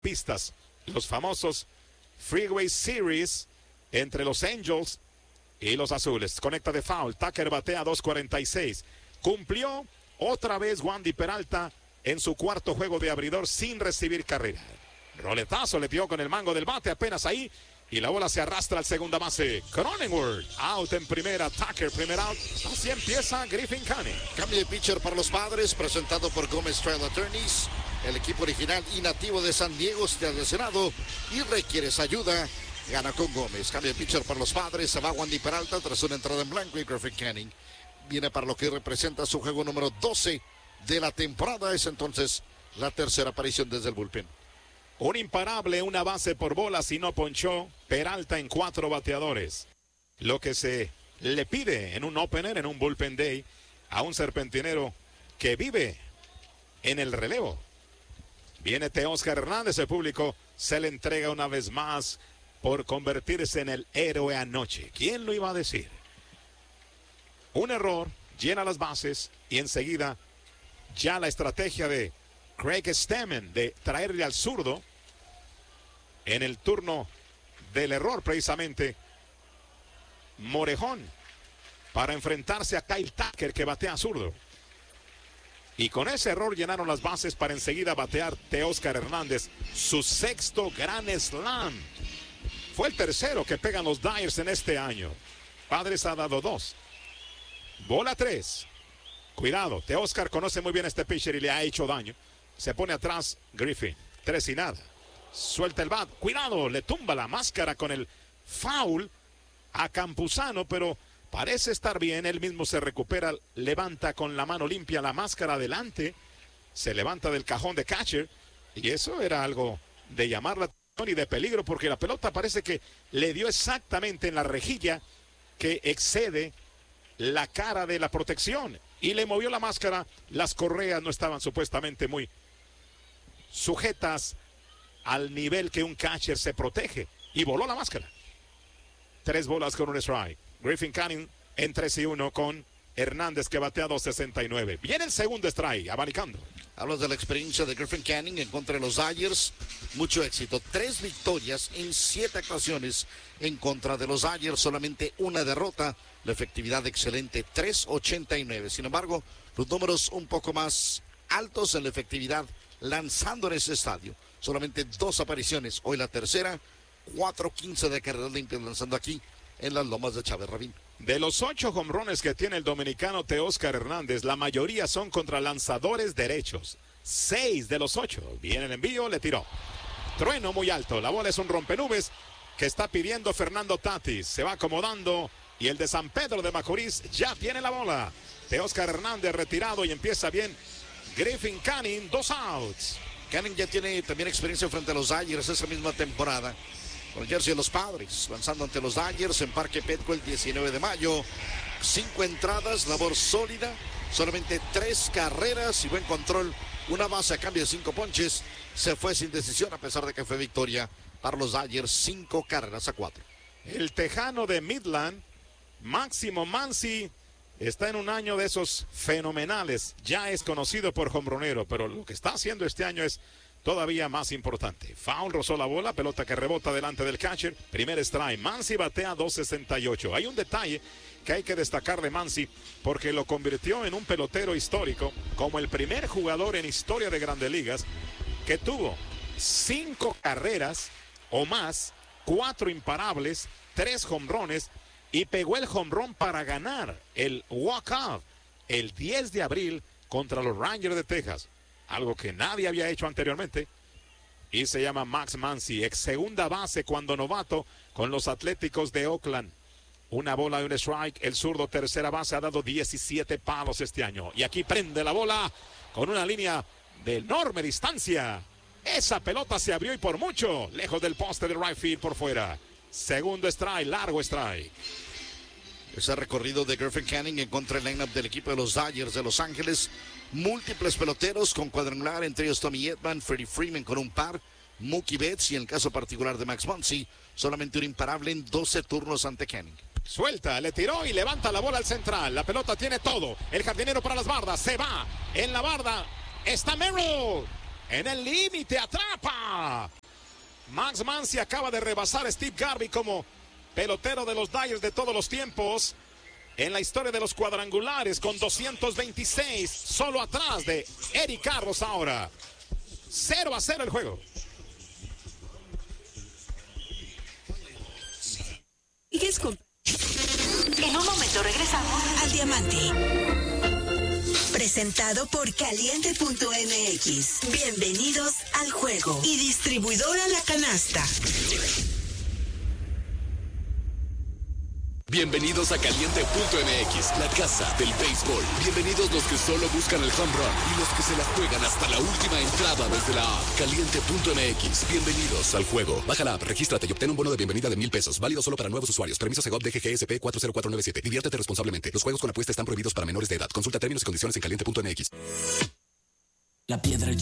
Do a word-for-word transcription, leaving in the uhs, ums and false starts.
pistas, los famosos Freeway Series entre los Angels y los Azules. Conecta de foul, Tucker batea dos cuarenta y seis. Cumplió otra vez Wandy Peralta en su cuarto juego de abridor sin recibir carrera. Roletazo le dio con el mango del bate apenas ahí y la bola se arrastra al segunda base. Cronenworth out en primera, Tucker primer out. Así empieza Griffin Canning. Cambio de pitcher para los Padres, presentado por Gómez Trail Attorneys. El equipo original y nativo de San Diego está lesionado y requieres ayuda. Gana con Gómez. Cambio de pitcher para los Padres. Se va Wandy Peralta tras una entrada en blanco y Griffin Canning viene para lo que representa su juego número doce de la temporada. Es entonces la tercera aparición desde el bullpen. Un imparable, una base por bola, si no ponchó Peralta en cuatro bateadores. Lo que se le pide en un opener, en un bullpen day, a un serpentinero que vive en el relevo. Viene Teóscar Hernández, el público se le entrega una vez más por convertirse en el héroe anoche. ¿Quién lo iba a decir? Un error, llena las bases y enseguida ya la estrategia de Craig Stammen de traerle al zurdo en el turno del error precisamente Morejón para enfrentarse a Kyle Tucker que batea zurdo. Y con ese error llenaron las bases para enseguida batear Teóscar Hernández, su sexto gran slam. Fue el tercero que pegan los Dyers en este año. Padres ha dado dos. Bola tres. Cuidado, Teóscar conoce muy bien a este pitcher y le ha hecho daño. Se pone atrás Griffin. Tres y nada. Suelta el bat. Cuidado, le tumba la máscara con el foul a Campuzano, pero parece estar bien. Él mismo se recupera, levanta con la mano limpia la máscara adelante. Se levanta del cajón de catcher. Y eso era algo de llamar la atención y de peligro, porque la pelota parece que le dio exactamente en la rejilla que excede la cara de la protección. Y le movió la máscara. Las correas no estaban supuestamente muy sujetas al nivel que un catcher se protege. Y voló la máscara. Tres bolas con un strike. Griffin Canning en tres y uno con Hernández que batea dos sesenta y nueve. Viene el segundo strike, abanicando. Hablas de la experiencia de Griffin Canning en contra de los Dodgers. Mucho éxito. Tres victorias en siete actuaciones en contra de los Dodgers. Solamente una derrota. La efectividad excelente, tres ochenta y nueve. Sin embargo, los números un poco más altos en la efectividad lanzando en ese estadio. Solamente dos apariciones. Hoy la tercera. cuatro quince de carreras limpias lanzando aquí en las lomas de Chávez Rabín. De los ocho jonrones que tiene el dominicano Teóscar Hernández, la mayoría son contra lanzadores derechos. Seis de los ocho. Viene el envío, le tiró. Trueno muy alto. La bola es un rompenubes que está pidiendo Fernando Tatis. Se va acomodando y el de San Pedro de Macorís ya tiene la bola. Teóscar Hernández retirado y empieza bien Griffin Canning, dos outs. Canning ya tiene también experiencia frente a los Dodgers esa misma temporada. Con el jersey de los Padres, lanzando ante los Dodgers en Parque Petco el diecinueve de mayo. Cinco entradas, labor sólida, solamente tres carreras y buen control. Una base a cambio de cinco ponches. Se fue sin decisión a pesar de que fue victoria para los Dodgers. Cinco carreras a cuatro. El tejano de Midland, Máximo Mansi, está en un año de esos fenomenales. Ya es conocido por jonronero, pero lo que está haciendo este año es todavía más importante. Foul, rozó la bola, pelota que rebota delante del catcher. Primer strike. Mansi batea dos sesenta y ocho. Hay un detalle que hay que destacar de Mansi porque lo convirtió en un pelotero histórico como el primer jugador en historia de Grandes Ligas que tuvo cinco carreras o más, cuatro imparables, tres jonrones y pegó el jonrón para ganar el walk-off el diez de abril contra los Rangers de Texas. Algo que nadie había hecho anteriormente. Y se llama Max Mansi, ex segunda base cuando novato con los Atléticos de Oakland. Una bola y un strike. El zurdo tercera base ha dado diecisiete palos este año. Y aquí prende la bola con una línea de enorme distancia. Esa pelota se abrió y por mucho. Lejos del poste de right field por fuera. Segundo strike, largo strike. Ese recorrido de Griffin Canning en contra del lineup del equipo de los Dodgers de Los Ángeles. Múltiples peloteros con cuadrangular, entre ellos Tommy Edman, Freddie Freeman con un par, Mookie Betts y en el caso particular de Max Muncy, solamente un imparable en doce turnos ante Canning. Suelta, le tiró y levanta la bola al central. La pelota tiene todo. El jardinero para las bardas, se va. En la barda está Merrill. En el límite, atrapa. Max Muncy acaba de rebasar a Steve Garvey como pelotero de los Dodgers de todos los tiempos en la historia de los cuadrangulares con doscientos veintiséis, solo atrás de Eddie Carlos ahora. cero a cero el juego. En un momento regresamos al Diamante. Presentado por Caliente punto M X. Bienvenidos al juego. Y distribuidora La Canasta. Bienvenidos a Caliente punto M X, la casa del béisbol. Bienvenidos los que solo buscan el home run y los que se la juegan hasta la última entrada desde la app. Caliente punto M X, bienvenidos al juego. Baja la app, regístrate y obtén un bono de bienvenida de mil pesos. Válido solo para nuevos usuarios. Permiso Segov D G G S P cuatro cero cuatro nueve siete. Diviértete responsablemente. Los juegos con apuesta están prohibidos para menores de edad. Consulta términos y condiciones en Caliente punto M X. La piedra